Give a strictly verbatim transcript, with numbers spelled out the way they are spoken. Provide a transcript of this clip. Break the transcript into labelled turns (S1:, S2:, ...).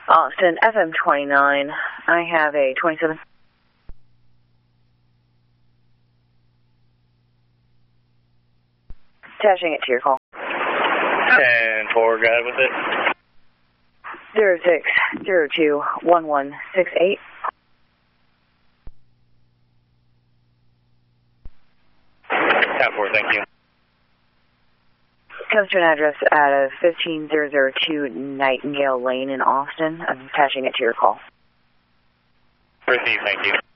S1: Austin, F M twenty-nine. I have a twenty-seven. Attaching it to your call.
S2: ten four, guide with it.
S1: Zero six zero two one one six eight.
S2: ten four, thank you.
S1: Comes to an address at a fifteen thousand two Nightingale Lane in Austin. I'm attaching it to your call.
S2: Receive, thank you.